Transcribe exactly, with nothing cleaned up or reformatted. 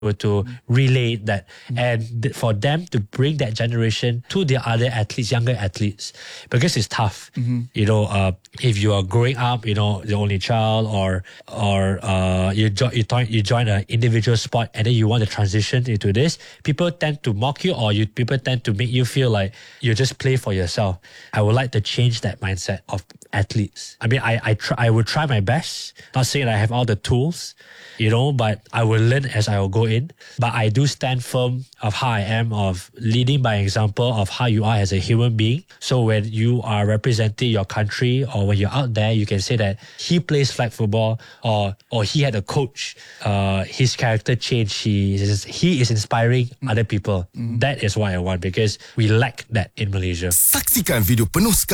were to relay that and th- for them to bring that generation to the other athletes, younger athletes, because it's tough. Mm-hmm. You know, uh, if you are growing up, you know, the only child, or or uh, you, jo- you, join, you join an individual sport and then you want to transition into this, people tend to mock you, or you people tend to make you feel like you just play for yourself. I would like to change that mindset of athletes. I mean, I I, try, I would try my best, not saying I have all the tools, you know, but I will learn as I will go in. But I do stand firm of how I am, of leading by example of how you are as a human being. So when you are representing your country, or when you're out there, you can say that he plays flag football, or or he had a coach. Uh, his character changed. He is, he is inspiring mm. other people. Mm. That is what I want, because we lack that in Malaysia. Saksikan video penuh